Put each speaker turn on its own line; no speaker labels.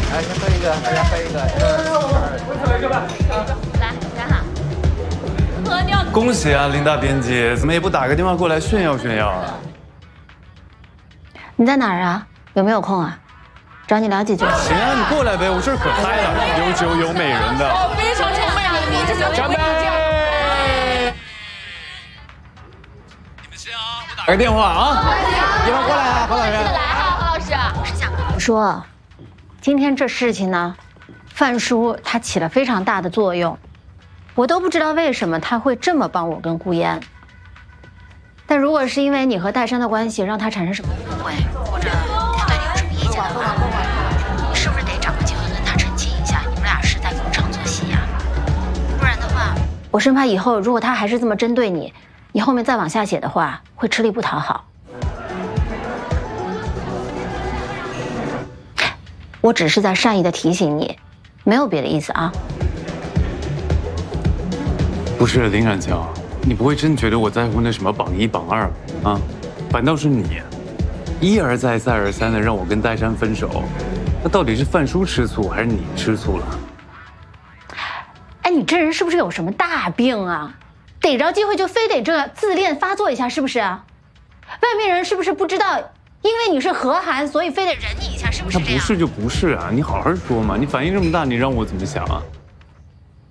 来，先喝一个，大家喝一个。我走一个吧。
来，来哈。喝掉。
恭喜啊，林大编辑，怎么也不打个电话过来炫耀炫耀啊？
你在哪儿啊？有没有空啊？找你聊几句。
行啊，你过来呗，我这儿可嗨了，有酒有美人的。
我非常崇拜你的名字，干杯！
你们先啊，我打个电话啊。
一会儿过来啊，何老师。
来哈，何老师。我是想跟你说，今天这事情呢，范叔他起了非常大的作用，我都不知道为什么他会这么帮我跟顾烟。但如果是因为你和戴珊的关系让他产生什么误会，或者他对你有什么意见的话，你是不是得找个机会跟他澄清一下，你们俩是在逢场作戏呀？不然的话，我生怕以后如果他还是这么针对你，你后面再往下写的话，会吃力不讨好。我只是在善意的提醒你，没有别的意思啊。
不是林冉乔，你不会真觉得我在乎那什么榜1榜2啊？反倒是你，一而再再而三的让我跟戴珊分手，那到底是范叔吃醋还是你吃醋了？
哎，你这人是不是有什么大病啊？逮着机会就非得这自恋发作一下，是不是啊？外面人是不是不知道？因为你是何涵，所以非得忍你一下，是不是这样？
那不是就不是啊，你好好说嘛！你反应这么大，你让我怎么想啊？